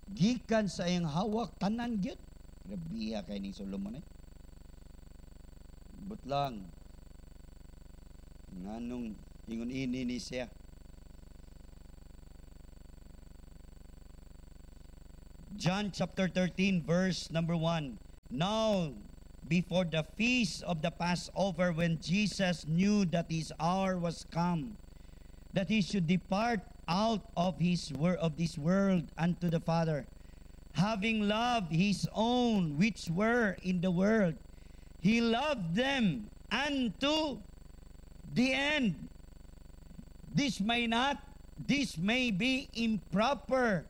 gikan sa iyang hawak tanan gyud. Grabiya kay ni Solomon Butlang nganong ingon ini ni siya. John chapter 13 verse number 1. Now before the feast of the Passover, when Jesus knew that his hour was come, that he should depart out of this world unto the Father, having loved his own which were in the world, he loved them unto the end. This may be improper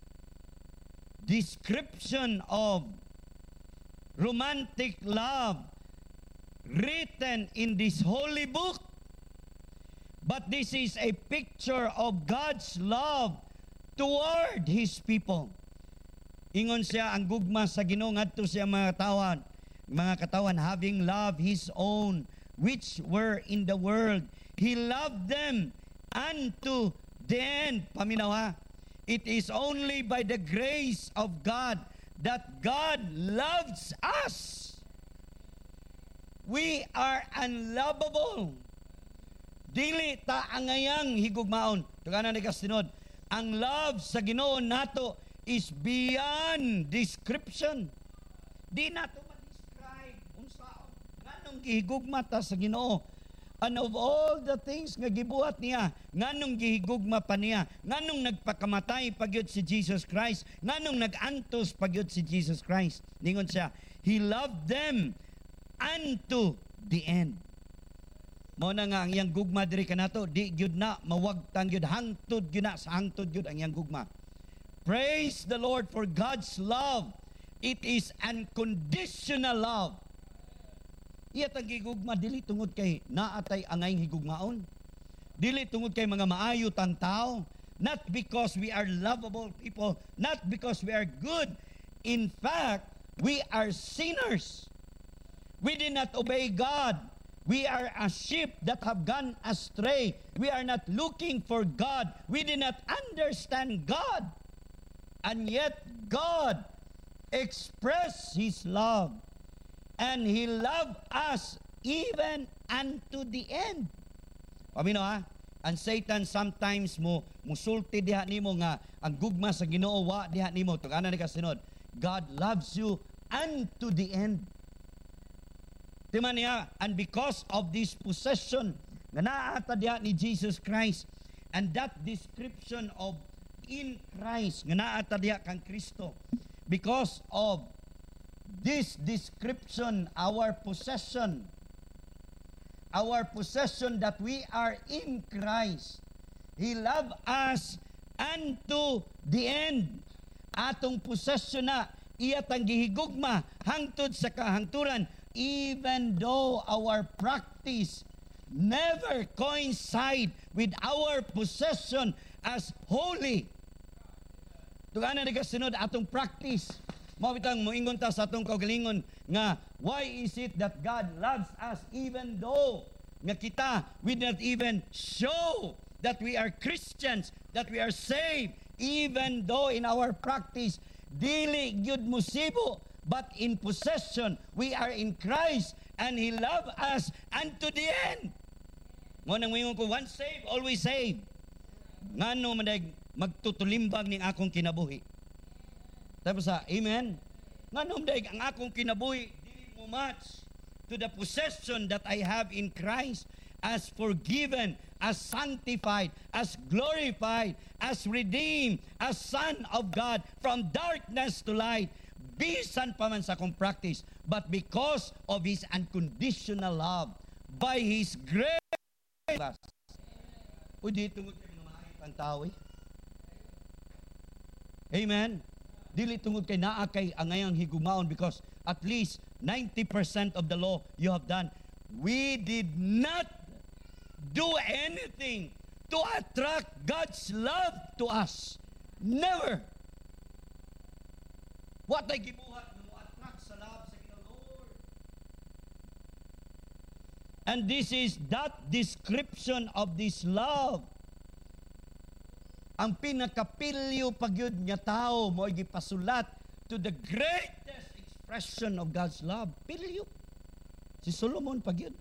description of romantic love written in this holy book, but this is a picture of God's love toward His people. Ingon siya ang gugma sa Ginoo ngadto siya mga katawan, having loved His own which were in the world, He loved them unto the end. Paminaw. It is only by the grace of God that God loves us. We are unlovable. Dili ta angayang higugmaon. Tugana ni kasinod, ang love sa Ginoo nato is beyond description. Di nato ma-describe unsaon nganong gihigugma ta sa Ginoo. And of all the things nga gibuhat niya, nganong gihigugma pa niya, nganong nagpakamatay pagyud si Jesus Christ, nganong nagantos pagyud si Jesus Christ. Ningon siya, He loved them unto the end. Mao na nga ang iyang gugma diri kanato, di gyud na mawagtang gyud, hangtod gyud na sa hangtod gyud ang iyang gugma. Praise the Lord for God's love. It is unconditional love. Iya tang gigugma dili tungod kay naatay angay higugmaon. Dili tungod kay mga maayo tang tao, not because we are lovable people, not because we are good. In fact, we are sinners. We did not obey God. We are a sheep that have gone astray. We are not looking for God. We did not understand God. And yet God expressed His love. And He loved us even unto the end. Pamino ang Satan sometimes musulti diha nimo nga ang gugma sa Ginoo wa diha nimo. Tugana ni kasunod, God loves you unto the end. Timan niya, and because of this possession na naata diha ni Jesus Christ, and that description of in Christ nga naata diha kang Kristo, because of this description, our possession that we are in Christ, He loved us unto the end. Atong possession na, iya tang gihigugma hangtod sa kahangturan, even though our practice never coincide with our possession as holy. Tugana ni kasunod atong practice. Mao bitang moingon ta sa atong kaugalingon nga why is it that God loves us even though nga kita we not even show that we are Christians, that we are saved, even though in our practice dili gyud musibo, but in possession we are in Christ and He love us unto the end. Mo nang moingon ko, once saved always saved. Ngano man magtutulimbag ning akong kinabuhi. Tapos amen. Nganom daig ang akong kinabuhi dili mo match to the possession that I have in Christ, as forgiven, as sanctified, as glorified, as redeemed, as son of God from darkness to light. Bisan pa man sa akong practice, but because of His unconditional love, by His grace. Pwede tungod kay mga maayot ang tao Amen. Dili tungod kay naa kay angayang higumaon, because at least 90% of the law you have done. We did not do anything to attract God's love to us. Never. What ay gibuhat na mo attract sa love sa Lord. And this is that description of this love ang pinakapilyo pagyud nga tao mo gipasulat to the greatest expression of God's love. Pilyo. Si Solomon pagyud.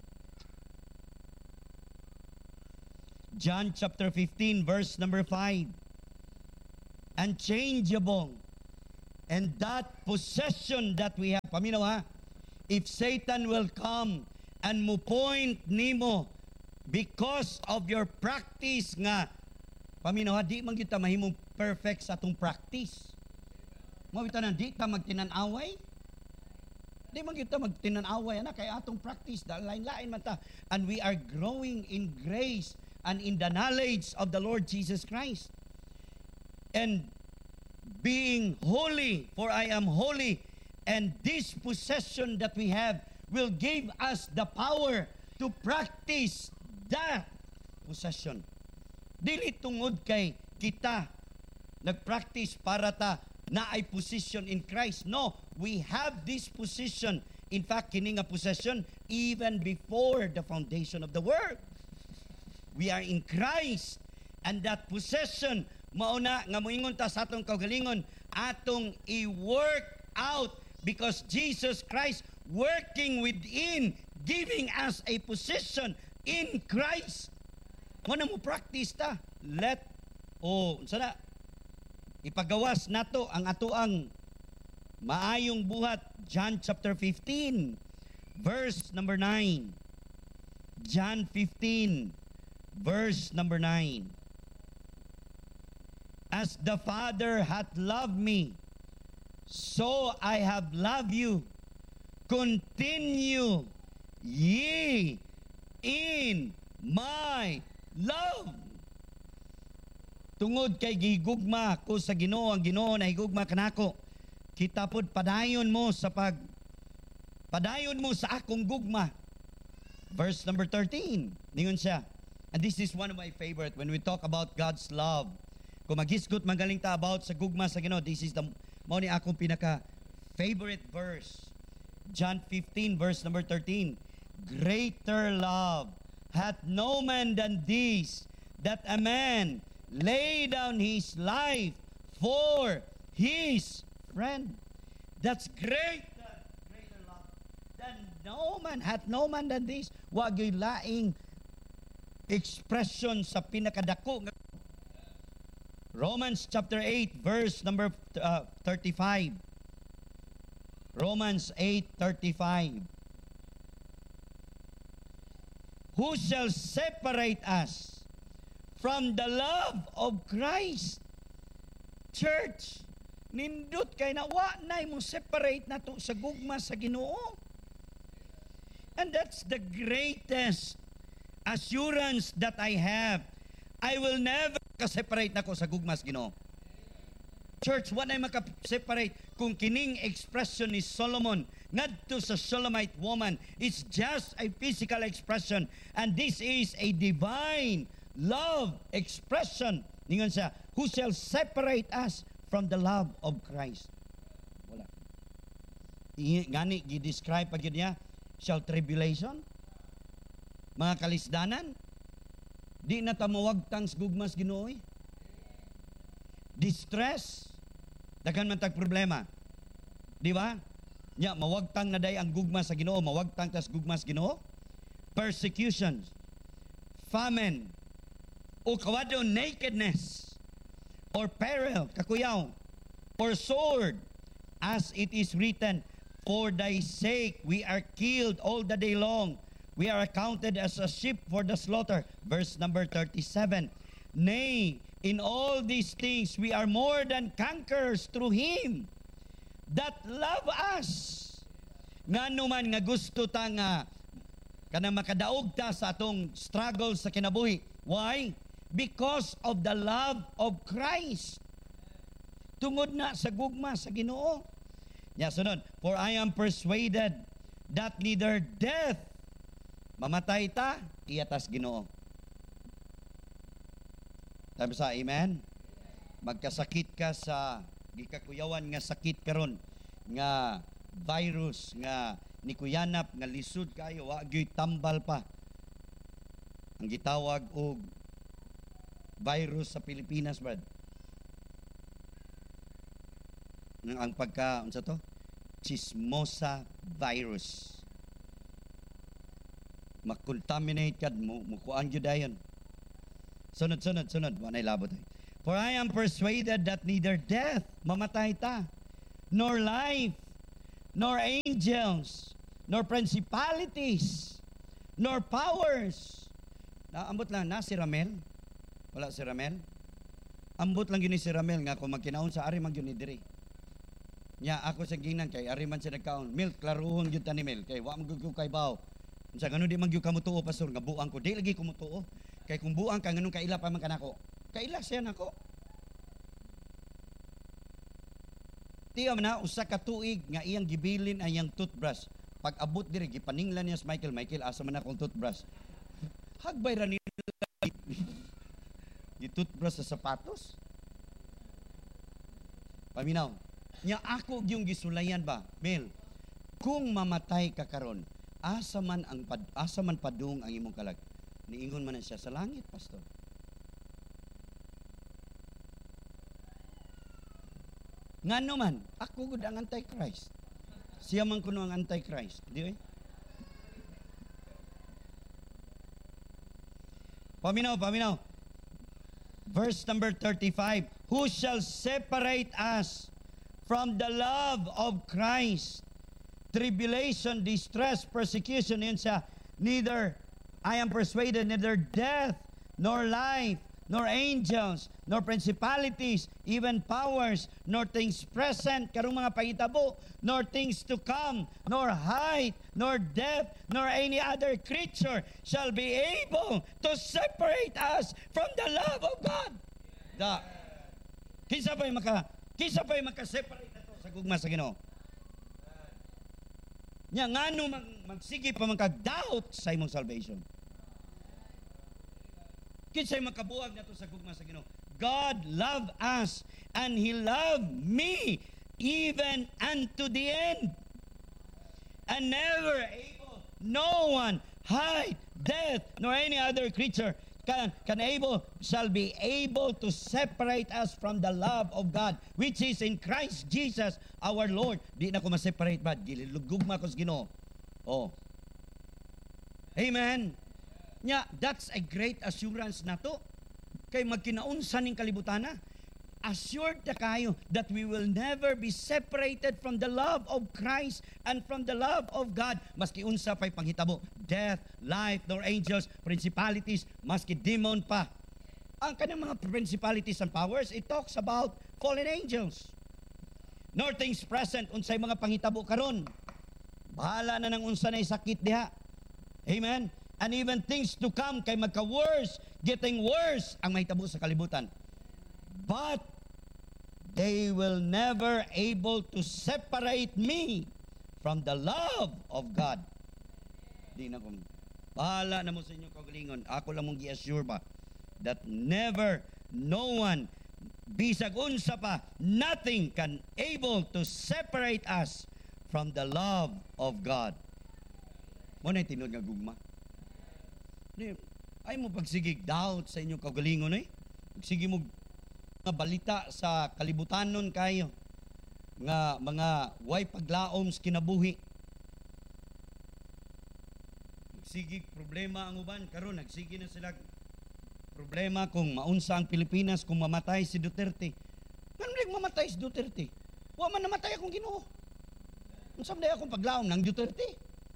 John chapter 15 verse number 5. Unchangeable. And that possession that we have. Paminaw ha? If Satan will come and mo point nimo because of your practice nga, paminaw ha, di man kita mahimong perfect sa atong practice. Mawita na, di ta magtinan-away. Di man kita magtinan-away, kay atong practice, lain-lain man ta. And we are growing in grace and in the knowledge of the Lord Jesus Christ. And being holy, for I am holy, and this possession that we have will give us the power to practice that possession. Dili tungod kay kita nagpractice para ta na ay position in Christ. No, we have this position. In fact, kini nga possession even before the foundation of the world. We are in Christ, and that possession mauna nga moingon ta sa atong kaugalingon atong i-work out because Jesus Christ working within, giving us a position in Christ. Muna mo practice ta. Sana ipagawas nato ang atoang maayong buhat. John chapter 15 verse number 9. John 15 verse number 9. As the Father hath loved me, so I have loved you. Continue ye in my love. Tungod kay gigugma ko sa Ginoo, ang Ginoo na higugma kanako. Kita pod padayon mo sa akong gugma. Verse number 13. Ningon siya. And this is one of my favorite when we talk about God's love. Kung maghisgot magaling ta about sa gugma sa Ginoo, this is the mao ni akong pinaka favorite verse. John 15 verse number 13. Greater love hath no man than this, that a man lay down his life for his friend. That's greater love than hath no man than this. Wa gyud laing expression sa pinakadako. Romans chapter 8 verse number 35. Romans 8:35. Who shall separate us from the love of Christ? Church, nindot kay nawa na mo separate nato sa gugma sa Ginoo. And that's the greatest assurance that I have. I will never ka-separate nako sa gugma sa Ginoo. Church, what ay maka-separate kung kining expression ni Solomon ngadto sa Shulamite woman, it's just a physical expression, and this is a divine love expression. Ningon siya, who shall separate us from the love of Christ? Wala. Ngani gi-describe pa gyud niya, shall tribulation, mga kalisdanan, di na ta mawagtang sa gugma sa Ginoo. Distress, daghan man tag problema. Di ba? Nya mawagtang na day ang gugma sa Ginoo, mawagtang tas gugma sa Ginoo. Persecutions, famine, o kawado nakedness, or peril, kakuyaw, or sword, as it is written, for thy sake we are killed all the day long. We are accounted as a sheep for the slaughter. Verse number 37. Nay, in all these things we are more than conquerors through Him that love us. Ngano man nga gusto ta nga kanang makadaog ta sa atong struggle sa kinabuhi. Why? Because of the love of Christ. Tungod na sa gugma sa Ginoo. Ya, sunod. For I am persuaded that neither death, mamatay ta, iyatas Ginoo. Sabi sa amen? Magkasakit ka sa gikakuyawan nga sakit karon nga virus nga nikuyanap nga lisod kayo wa gyud tambal pa. Ang gitawag og virus sa Pilipinas, Brad. Ang unsa to? Chismosa virus. Makontaminate kad mo kuan gyud dayon. Sunod. Wanay labot. For I am persuaded that neither death, mamatay ta, nor life, nor angels, nor principalities, nor powers. Ambot lang na si Ramel. Wala si Ramel. Ambot lang gini si Ramel nga kung magkinaon sa ari man gyud ni diri. Nya ako sa ginan kay ari man siya nagkaon. Mil klaruhon gyud ta ni Mel kay wa man gyud ko kay baw. Unsa gano di man gyud ka mutuo pastor nga buang ko. Di lagi ko mutuo. Kay kung buang ka nganong kaila pa man kanako. Kaila siya nako. Tiyo na usa ka tuig nga iyang gibilin ay iyang toothbrush. Pag abot diri gipaninglan niya sa Michael, asa man akong toothbrush. Hagbay ra nila gi-toothbrush sa sapatos. Paminaw. Nya ako yung gisulayan ba, Mel, kung mamatay ka karon, asa man padung ang imong kalag. Niingon man na siya sa langit, pastor. Ngano man, ako gud ang antichrist. Siya man kuno ang antichrist, di ba? Paminaw. Verse number 35. Who shall separate us from the love of Christ? Tribulation, distress, persecution, yun siya. Neither, I am persuaded, neither death, nor life, nor angels, nor principalities, even powers, nor things present, karong mga pahitabo, nor things to come, nor height, nor depth, nor any other creature shall be able to separate us from the love of God. Kinsa pa yung maka-separate na to sa gugma sa Ginoo? Nya ngano magsige pa man kag-doubt sa imong salvation. Kinsay makabuag na to sa gugma sa Ginoo? God loved us and He loved me even unto the end. And never able, no one, height, death, nor any other creature shall be able to separate us from the love of God, which is in Christ Jesus our Lord. Di na ko ma-separate ba? Gilugugma ko sa Ginoo. Oh. Amen. Nya, that's a great assurance na to. Kay magkinaunsa ning kalibutan na. Assured na kayo that we will never be separated from the love of Christ and from the love of God. Maski unsa pa'y panghitabo, death, life, nor angels, principalities, maski demon pa. Ang kanang mga principalities and powers, it talks about fallen angels. Nor things present, unsay mga panghitabo karon. Bahala na ng unsa na sakit diha. Amen? And even things to come, kay magka-worse, getting worse, ang mahitabo sa kalibutan. But they will never able to separate me from the love of God. Di na ko. Bahala na mo sa inyo kaugalingon. Ako lang mong i-assure ba that never, no one, bisag unsa pa, nothing can able to separate us from the love of God. Mo na tinud nga gugma. Ay mo pagsigig doubt sa inyong kaugalingon eh. Pagsige mo nga balita sa kalibutanon kayo nga mga way paglaom sa kinabuhi. Nagsige problema ang uban karon nagsige na sila problema kung maunsa ang Pilipinas kung mamatay si Duterte. Ngano mamatay si Duterte? Wa man namatay akong Ginoo. Unsam day akong paglaom ng Duterte?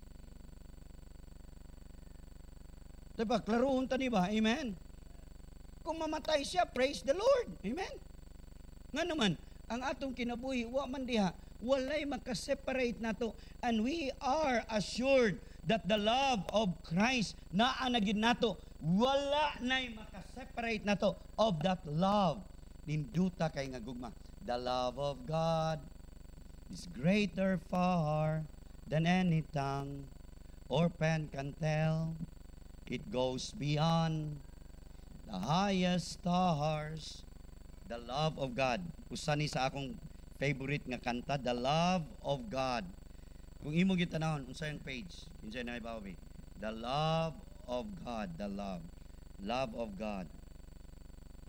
Diba? Klaroon ta ba? Amen? Kung mamatay siya, praise the Lord. Amen? Nga naman, ang atong kinabuhi, wa man diha, walay makaseparate nato. And we are assured that the love of Christ na anagin nato, wala na'y makaseparate nato of that love. Ninduta kay nga gugma. The love of God is greater far than any tongue or pen can tell. It goes beyond the highest stars, the love of God. Usa ni sa akong favorite nga kanta, the love of God. Kung imo gitanahon, unsa yung page? Kinsay na ibawi? The love of God, the love of God.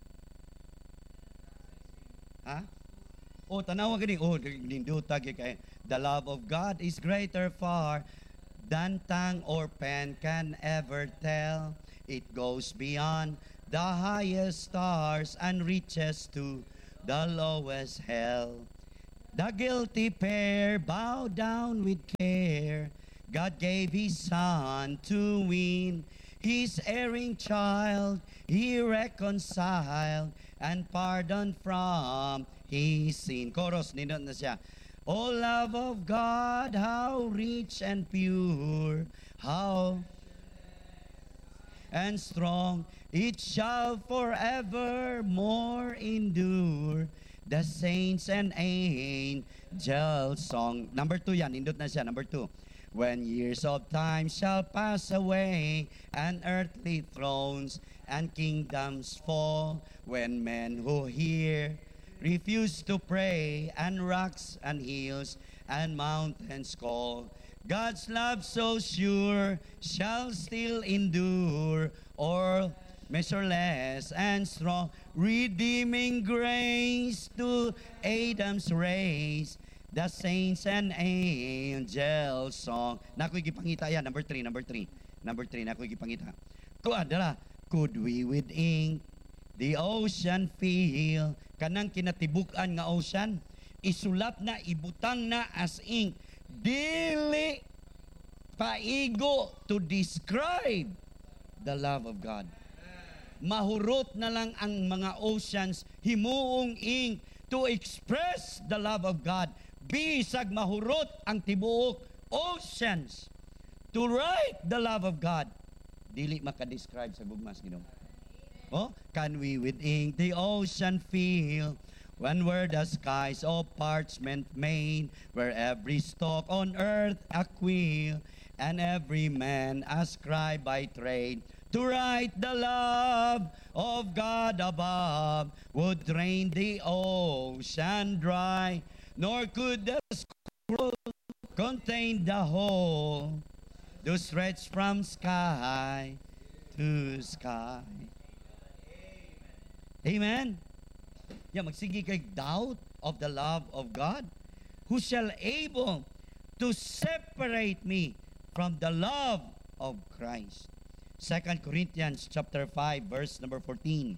Ha? O, tanawa gani. O, ninduta kay the love of God is greater far than tongue or pen can ever tell. It goes beyond the highest stars and reaches to the lowest hell. The guilty pair bow down with care. God gave His Son to win His erring child. He reconciled and pardoned from his sin. Chorus, nindot na siya. O love of God, how rich and pure, how and strong, it shall forevermore endure. The saints and angels song. Number 2 yan, nindot na siya. Number 2. When years of time shall pass away, and earthly thrones and kingdoms fall, when men who hear refuse to pray, and rocks and hills and mountains call, God's love so sure shall still endure, or measureless and strong, redeeming grace to Adam's race, the saints and angels song. Nakoy gipangita yan, number 3, nakoy gipangita. Kuadala, could we with ink the ocean feel, kanang kinatibukan nga ocean, isulat na, ibutang na as ink, dili paigo to describe the love of God. Mahurot na lang ang mga oceans, himuong ink to express the love of God. Bisag mahurot ang tibuok oceans to write the love of God. Dili makadescribe sa gugmas, Ginoo. Oh, can we with ink the ocean feel, when were the skies of parchment made, where every stalk on earth a quill, and every man a scribe by trade, to write the love of God above, would drain the ocean dry, nor could the scroll contain the whole, to stretch from sky to sky. Amen. Yeah, magsige kay doubt of the love of God. Who shall able to separate me from the love of Christ? 2 Corinthians chapter 5 verse number 14.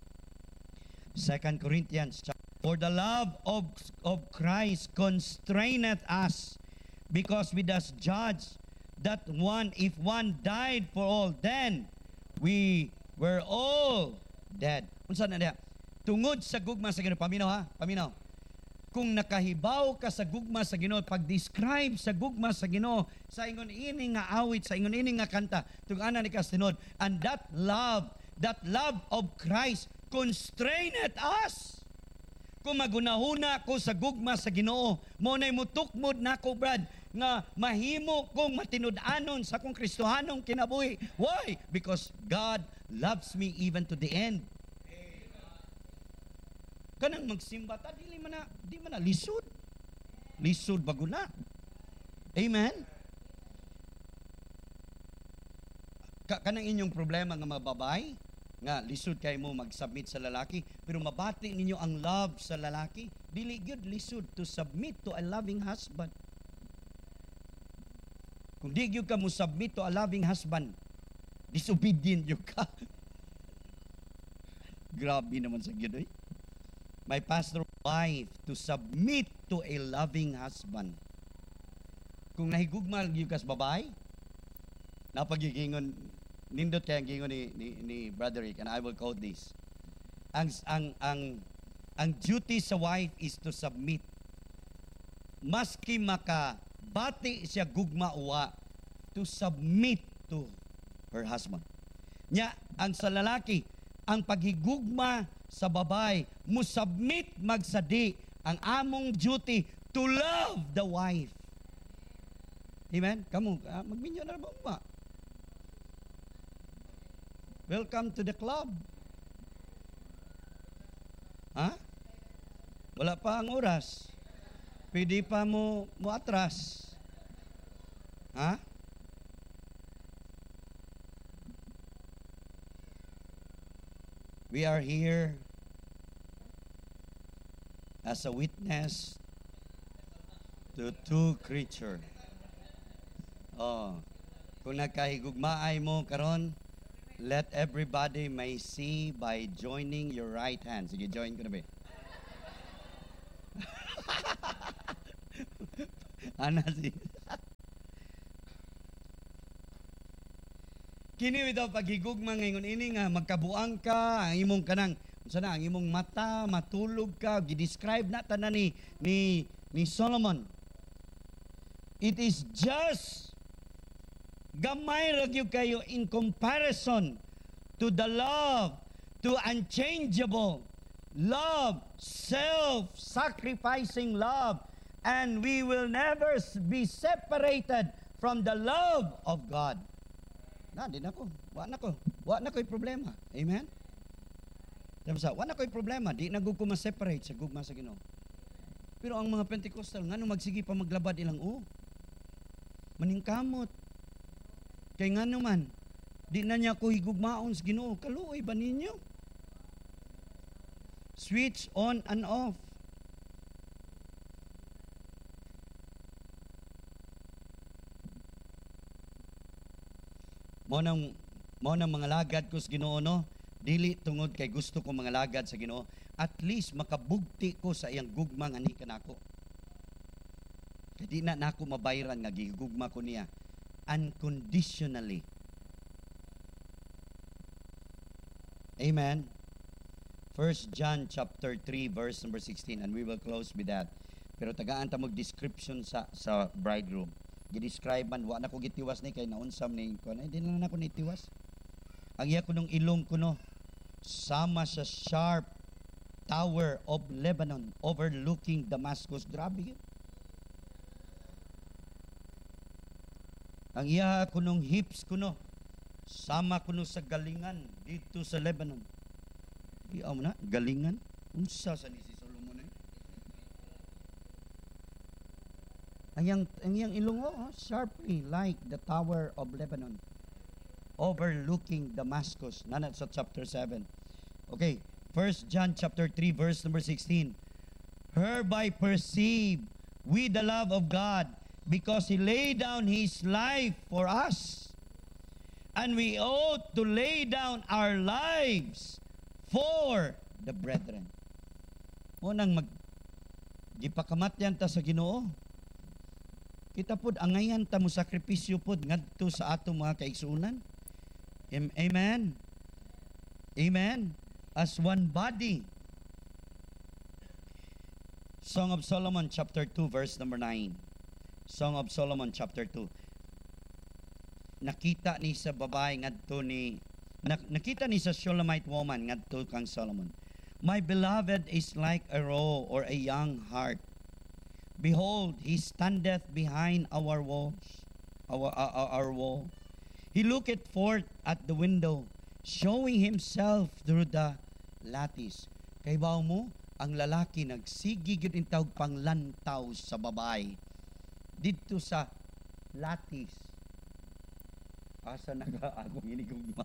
2 Corinthians chapter, for the love of Christ constraineth us, because we thus judge that if one died for all, then we were all dead. Unsa na diha? Tungod sa gugma sa Ginoo, paminaw ha, paminaw. Kung nakahibaw ka sa gugma sa Ginoo, pag-describe sa gugma sa Ginoo, sa ingon ini nga awit, sa ingon ini nga kanta, tungana ni kasinod, and that love of Christ constraineth us. Kung magunahuna ko sa gugma sa Ginoo, mo nay mutukmod nako, Brad, nga mahimo kong matinud-anon sa kong Kristohanong kinabuhi. Why? Because God loves me even to the end. Kanang magsimba ta, di man na lisod. Lisod bago na. Amen? Kanang inyong problema nga mga babay, nga lisod kay mo mag-submit sa lalaki, pero mabati ninyo ang love sa lalaki, dili gyud lisod to submit to a loving husband. Kung di gyud ka mo submit to a loving husband, disobedient gyud ka. Grabe naman sa gyud. My pastor wife to submit to a loving husband. Kung nahigugmal gyud kas babay, napagigingon nindot kay ang gingon ni Brother Rick, and I will quote this. Ang duty sa wife is to submit. Maski makabati siya gugma uwa, to submit to her husband. Nya ang sa lalaki, ang paghigugma sa babay, musubmit magsadi, ang among duty to love the wife. Amen? Kamu, magminyo na ba? Welcome to the club. Ha? Wala pa ang oras. Pwede pa mo atras. Ha? We are here as a witness to two creature. Oh, kung nagkahigugmaay mo karon, let everybody may see by joining your right hand. Sige, join ko na ba? Ana si kini bitaw paghigugma ngayon ini nga magkabuang ka ang imong kanang unsa na ang imong mata matulog ka gi-describe na tanan ni Solomon. It is just gamay ra gyud kayo in comparison to the love, to unchangeable love, self-sacrificing love, and we will never be separated from the love of God. Na, di na ko. Wa na ko'y problema. Amen? Wa na ko'y problema. Di na ko ma-separate sa gugma sa Ginoo. Pero ang mga Pentecostal, nga nung magsige pa maglabad ilang maningkamot. Kay nga naman, di na niya ko higugmaon sa Ginoo. Kaluoy ba ninyo? Switch on and off. Mo nang mga lagad ko sa Ginoo, no? Dili tungod kay gusto ko mga lagad sa Ginoo, at least makabugti ko sa iyang gugma nga ni kanako. Kay di na nako mabayran nga gigugma ko niya unconditionally. Amen. 1 John chapter 3 verse number 16, and we will close with that. Pero tagaan ta mag description sa bridegroom. Gi-describe man, wa na ko gitiwas ni kay naunsam ni ko. Ay, di na ako nitiwas. Ang iya ko nung ilong ko no, sama sa sharp tower of Lebanon overlooking Damascus. Grabe yun. Ang iya ko nung hips ko no, sama ko no sa galingan dito sa Lebanon. Iyaw mo na, galingan? Unsa sa ni si Solomon eh? Ang iyang ilong sharply like the tower of Lebanon overlooking Damascus. Nana sa chapter 7. Okay, 1 John chapter 3 verse number 16. Hereby perceive we the love of God, because He laid down His life for us, and we ought to lay down our lives for the brethren. Unang gipakamatyan ta sa Ginoo. Kita pod angayan ta mo sakripisyo pod ngadto sa ato mga kaigsuonan. Amen. Amen. As one body. Song of Solomon chapter 2 verse number 9. Song of Solomon chapter 2. Nakita ni sa babae ngadto ni nakita ni sa Shulamite woman ngadto kang Solomon. My beloved is like a roe or a young hart. Behold, he standeth behind our walls, our wall. He looketh forth at the window, showing himself through the lattice. Kay bao mo, ang lalaki nagsigi gyud in tawag panglantaw sa babae didto sa lattice. Asa nagaagong hinigugma.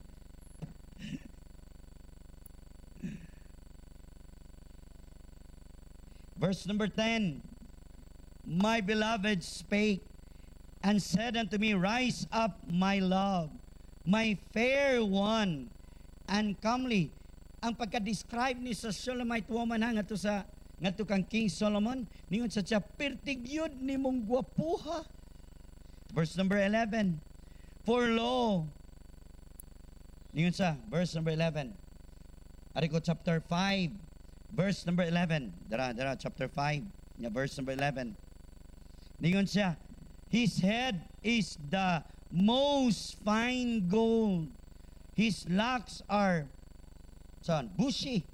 Verse number 10. My beloved spake and said unto me, Rise up, my love, my fair one, and comely. Ang pagka-describe ni sa Shulamite woman ngadto kang King Solomon, ningon sa siya, pertigyod ni mong gwapuha. Verse number 11. For lo, ningon sa verse number 11. Ari ko chapter 5, verse number 11. Dara chapter 5, verse number 11. Ningon siya, his head is the most fine gold. His locks are bushy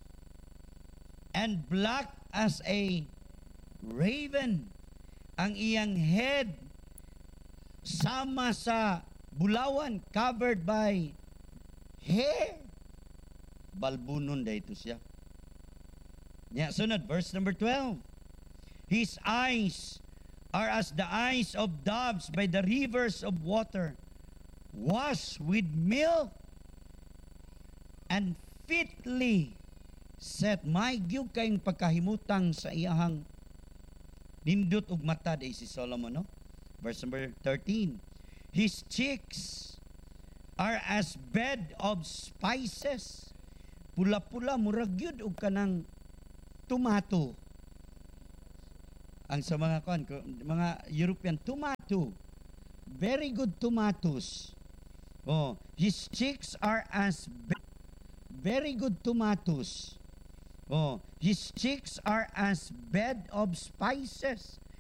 and black as a raven. Ang iyang head sama sa bulawan, covered by hair. Balbunon dayto siya. Sunod, verse number 12. His eyes are as the eyes of doves by the rivers of water, washed with milk, and fitly set may gyud kayong pagkahimutang sa iyahang nindot ug mata day si Solomon, no? Verse number 13. His cheeks are as bed of spices. Pula-pula murag gyud og kanang tomato. Ang sa mga European tomato. Very good tomatoes. Oh, his cheeks are as very good tomatoes. Oh, his cheeks are as bed of spices.